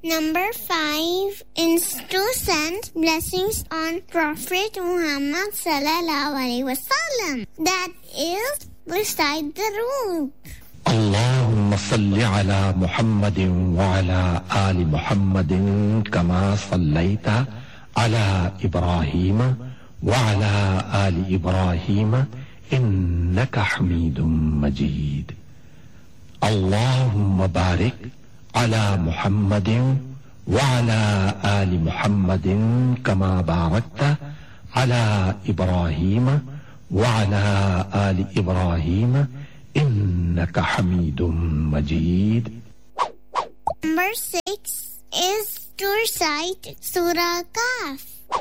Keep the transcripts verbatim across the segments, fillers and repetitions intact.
Number five is to send blessings on Prophet Muhammad sallallahu alaihi wasallam. That is, recite the rule. اللهم صل على محمد وعلى آل محمد كما صليت على إبراهيم وعلى آل إبراهيم إنك حميد مجيد. اللهم بارك على محمد وعلى آل محمد كما باركت على إبراهيم وعلى آل إبراهيم إنك حميد مجيد. Number six is to recite Surah Kahf.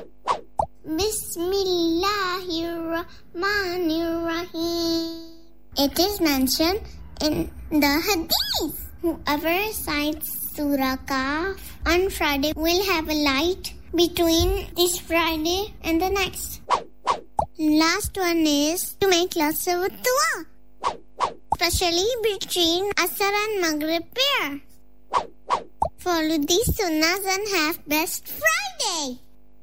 Bismillahirrahmanirrahim. It is mentioned in the Hadith. Whoever recites Surah Kahf on Friday will have a light between this Friday and the next. Last one is to make lots of dua, especially between Asr and Maghrib prayer. Follow these sunnahs and have best Friday.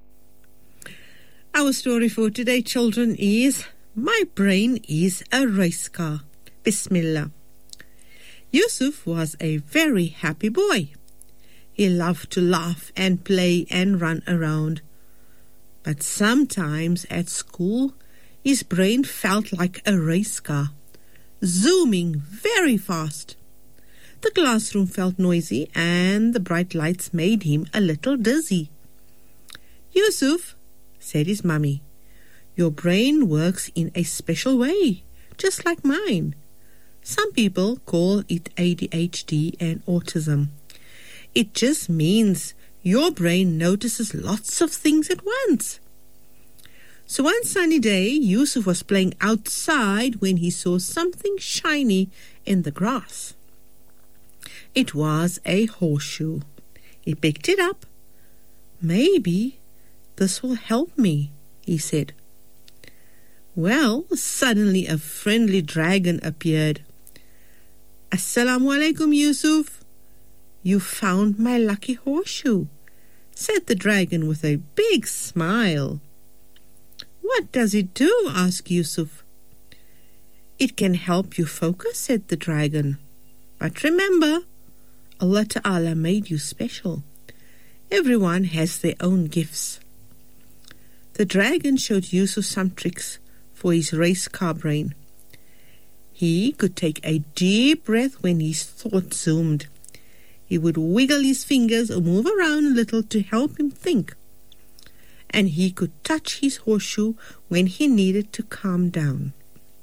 Our story for today, children, is My Brain is a Race Car. Bismillah. Yusuf was a very happy boy. He loved to laugh and play and run around. But sometimes at school, his brain felt like a race car, zooming very fast. The classroom felt noisy and the bright lights made him a little dizzy. Yusuf, said his mummy, your brain works in a special way, just like mine. Some people call it A D H D and autism. It just means your brain notices lots of things at once. So one sunny day, Yusuf was playing outside when he saw something shiny in the grass. It was a horseshoe. He picked it up. Maybe this will help me, he said. Well, suddenly a friendly dragon appeared. Assalamu alaikum, Yusuf. You found my lucky horseshoe, said the dragon with a big smile. What does it do? asked Yusuf. It can help you focus, said the dragon. But remember, Allah Ta'ala made you special. Everyone has their own gifts. The dragon showed Yusuf some tricks for his race car brain. He could take a deep breath when his thoughts zoomed. He would wiggle his fingers or move around a little to help him think. And he could touch his horseshoe when he needed to calm down.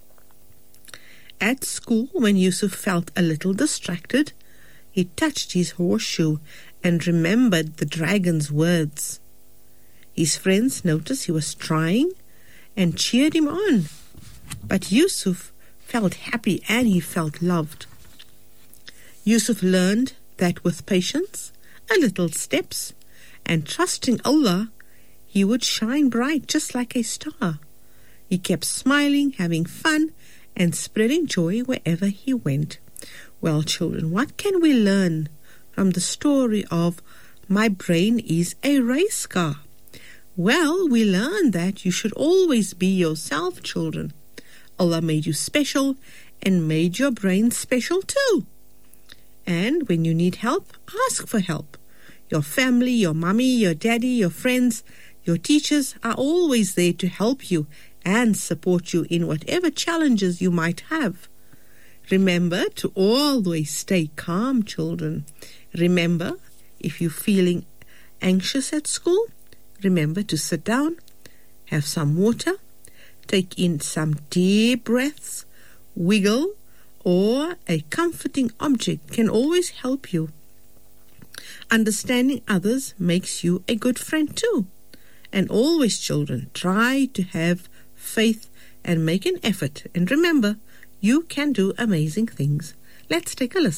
At school, when Yusuf felt a little distracted, he touched his horseshoe and remembered the dragon's words. His friends noticed he was trying and cheered him on. But Yusuf felt happy and he felt loved. Yusuf learned that with patience, a little steps, and trusting Allah, he would shine bright just like a star. He kept smiling, having fun, and spreading joy wherever he went. Well, children, what can we learn from the story of My Brain is a Race Car? Well, we learn that you should always be yourself, children. Allah made you special and made your brain special too. And when you need help, ask for help. Your family, your mummy, your daddy, your friends, your teachers are always there to help you and support you in whatever challenges you might have. Remember to always stay calm, children. Remember, if you're feeling anxious at school, remember to sit down, have some water, take in some deep breaths, wiggle, or a comforting object can always help you. Understanding others makes you a good friend too. And always, children, try to have faith and make an effort. And remember, you can do amazing things. Let's take a listen.